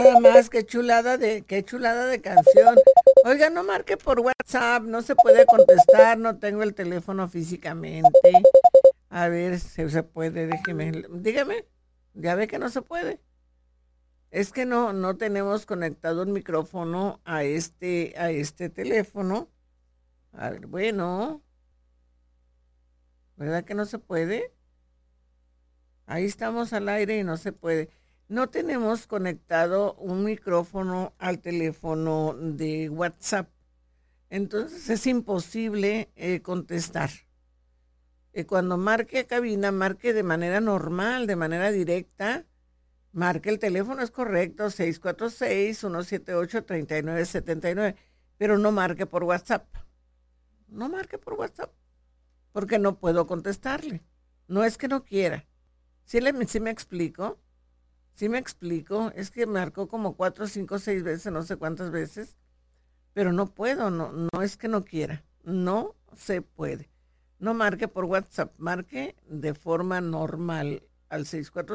Nada más, qué chulada de canción. Oiga, no marque por WhatsApp, no se puede contestar, no tengo el teléfono físicamente. A ver si se puede, dígame, ya ve que no se puede. Es que no tenemos conectado el micrófono a este teléfono. A ver, bueno, ¿verdad que no se puede? Ahí estamos al aire y no se puede. No tenemos conectado un micrófono al teléfono de WhatsApp. Entonces es imposible contestar. Cuando marque a cabina, marque de manera normal, de manera directa. Marque el teléfono, es correcto, 646-178-3979. Pero no marque por WhatsApp. No marque por WhatsApp. Porque no puedo contestarle. No es que no quiera. ¿Sí me explico? Sí me explico. Es que marcó como 4, 5, 6 veces, no sé cuántas veces. Pero no puedo, no es que no quiera. No se puede. No marque por WhatsApp, marque de forma normal al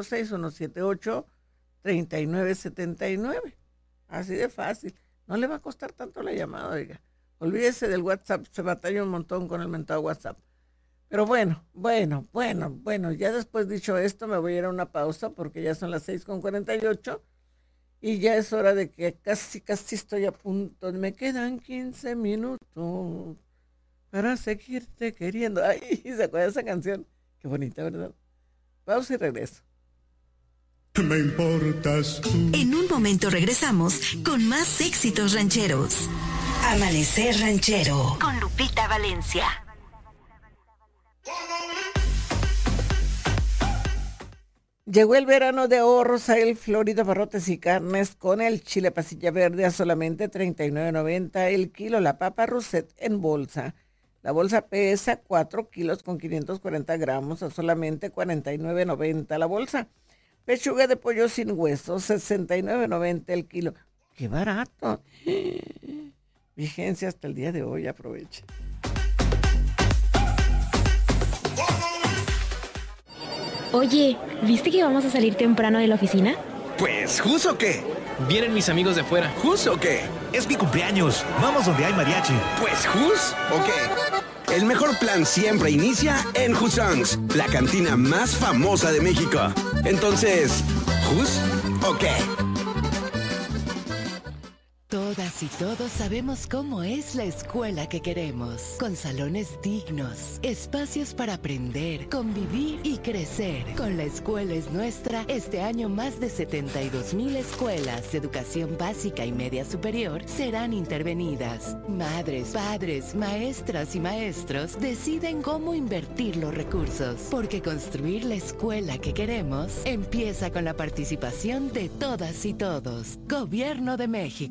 646-178-3979. Así de fácil. No le va a costar tanto la llamada, oiga. Olvídese del WhatsApp, se batalla un montón con el mentado WhatsApp. Pero bueno, ya después dicho esto me voy a ir a una pausa porque ya son las 6:48 y ya es hora de que casi estoy a punto. Me quedan 15 minutos para seguirte queriendo. Ay, ¿se acuerda de esa canción? Qué bonita, ¿verdad? Pausa y regreso. Me importas tú. En un momento regresamos con más éxitos rancheros. Amanecer Ranchero con Lupita Valencia. Llegó el verano de ahorros a El Florida Barrotes y Carnes con el chile pasilla verde a solamente $39.90 el kilo, la papa Rousset en bolsa. La bolsa pesa 4 kilos con 540 gramos a solamente $49.90 la bolsa. Pechuga de pollo sin hueso, $69.90 el kilo. ¡Qué barato! Vigencia hasta el día de hoy, aproveche. Oye, ¿viste que vamos a salir temprano de la oficina? Pues, ¿jus o qué? Vienen mis amigos de fuera. ¿Jus o qué? Es mi cumpleaños. Vamos donde hay mariachi. Pues, ¿jus o qué? El mejor plan siempre inicia en Hussongs, la cantina más famosa de México. Entonces, ¿jus o qué? Todas y todos sabemos cómo es la escuela que queremos, con salones dignos, espacios para aprender, convivir y crecer. Con La Escuela es Nuestra, este año más de 72,000 escuelas de educación básica y media superior serán intervenidas. Madres, padres, maestras y maestros deciden cómo invertir los recursos, porque construir la escuela que queremos empieza con la participación de todas y todos. Gobierno de México.